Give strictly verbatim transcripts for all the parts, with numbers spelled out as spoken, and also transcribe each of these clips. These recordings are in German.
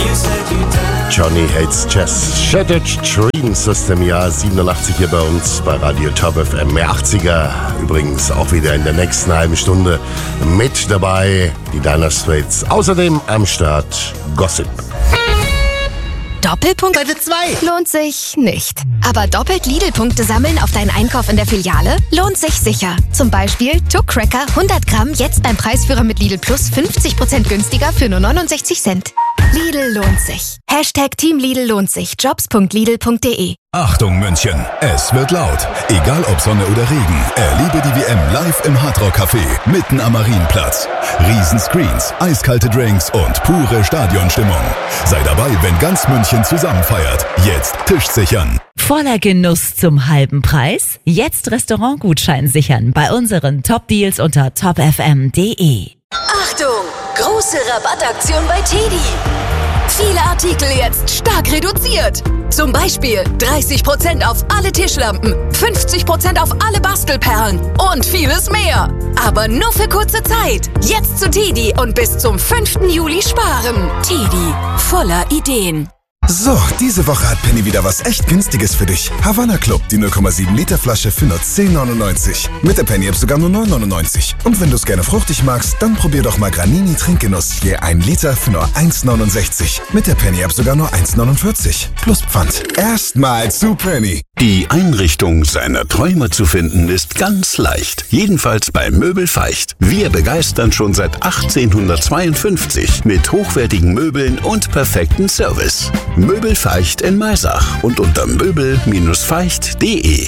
Johnny Hates Jazz. Shattered Dreams aus dem Jahr siebenundachtzig hier bei uns bei Radio Top F M. Mehr achtziger übrigens auch wieder in der nächsten halben Stunde mit dabei. Die Dire Straits. Außerdem am Start Gossip. Doppelpunkt Seite zwei. lohnt sich nicht. Aber doppelt Lidl-Punkte sammeln auf deinen Einkauf in der Filiale lohnt sich sicher. Zum Beispiel Tuck Cracker hundert Gramm jetzt beim Preisführer mit Lidl Plus fünfzig Prozent günstiger für nur neunundsechzig Cent. Lidl lohnt sich. Hashtag Team Lidl lohnt sich. jobs punkt lidl punkt de. Achtung München, es wird laut. Egal ob Sonne oder Regen, erlebe die W M live im Hardrock Café mitten am Marienplatz. Riesenscreens, eiskalte Drinks und pure Stadionstimmung. Sei dabei, wenn ganz München zusammen feiert. Jetzt Tisch sichern. Voller Genuss zum halben Preis? Jetzt Restaurantgutschein sichern bei unseren Top-Deals unter top f m punkt de. Achtung! Große Rabattaktion bei Teddy. Viele Artikel jetzt stark reduziert. Zum Beispiel dreißig Prozent auf alle Tischlampen, fünfzig Prozent auf alle Bastelperlen und vieles mehr. Aber nur für kurze Zeit. Jetzt zu Teddy und bis zum fünften Juli sparen. Teddy, voller Ideen. So, diese Woche hat Penny wieder was echt Günstiges für dich. Havanna Club, die null Komma sieben Liter Flasche für nur zehn neunundneunzig. Mit der Penny App sogar nur neun neunundneunzig. Und wenn du es gerne fruchtig magst, dann probier doch mal Granini Trinkgenuss. Je ein Liter für nur eins neunundsechzig. Mit der Penny App sogar nur eins neunundvierzig. Plus Pfand. Erstmal zu Penny. Die Einrichtung seiner Träume zu finden ist ganz leicht. Jedenfalls bei Möbel Feicht. Wir begeistern schon seit achtzehnhundertzweiundfünfzig mit hochwertigen Möbeln und perfekten Service. Möbel Feicht in Maisach und unter möbel Bindestrich feicht punkt de.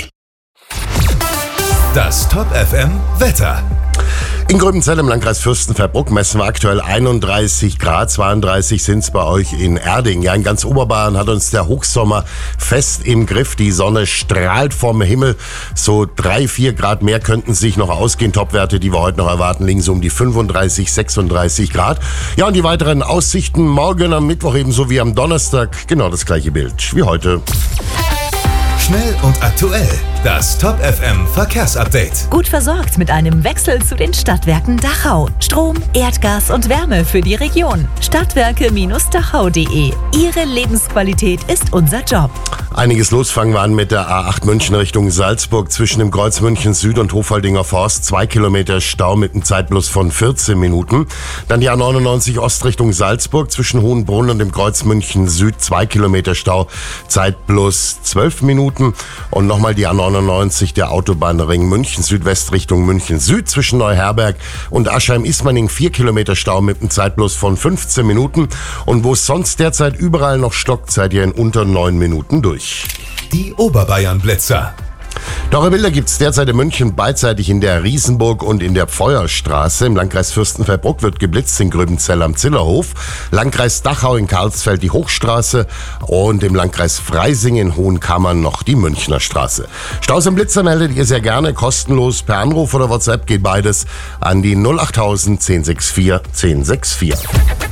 Das Top F M Wetter. In Gröbenzell im Landkreis Fürstenfeldbruck messen wir aktuell einunddreißig Grad, zweiunddreißig sind es bei euch in Erding. Ja, in ganz Oberbayern hat uns der Hochsommer fest im Griff. Die Sonne strahlt vom Himmel. So drei, vier Grad mehr könnten sich noch ausgehen. Topwerte, die wir heute noch erwarten, liegen so um die fünfunddreißig, sechsunddreißig Grad. Ja, und die weiteren Aussichten morgen am Mittwoch ebenso wie am Donnerstag. Genau das gleiche Bild wie heute. Schnell und aktuell. Das Top F M Verkehrsupdate. Gut versorgt mit einem Wechsel zu den Stadtwerken Dachau. Strom, Erdgas und Wärme für die Region. Stadtwerke Dachau punkt de. Ihre Lebensqualität ist unser Job. Einiges los fangen wir an mit der A acht München Richtung Salzburg zwischen dem Kreuz München Süd und Hofaldinger Forst. Zwei Kilometer Stau mit einem Zeitplus von vierzehn Minuten. Dann die A neunundneunzig Ost Richtung Salzburg zwischen Hohenbrunn und dem Kreuz München Süd. Zwei Kilometer Stau, Zeitplus zwölf Minuten. Und nochmal die A neunundneunzig, der Autobahnring München Südwest Richtung München Süd zwischen Neuherberg und Aschheim-Ismaning. Vier Kilometer Stau mit einem Zeitplus von fünfzehn Minuten. Und wo es sonst derzeit überall noch stockt, seid ihr in unter neun Minuten durch. Die Oberbayern-Blitzer. Teure Bilder gibt's derzeit in München beidseitig in der Riesenburg und in der Pfeuerstraße. Im Landkreis Fürstenfeldbruck wird geblitzt in Gröbenzell am Zillerhof. Landkreis Dachau in Karlsfeld die Hochstraße und im Landkreis Freising in Hohenkammern noch die Münchner Straße. Staus und Blitzer meldet ihr sehr gerne kostenlos per Anruf oder WhatsApp, geht beides an die null achttausend, zehn sechs vier, zehn sechs vier.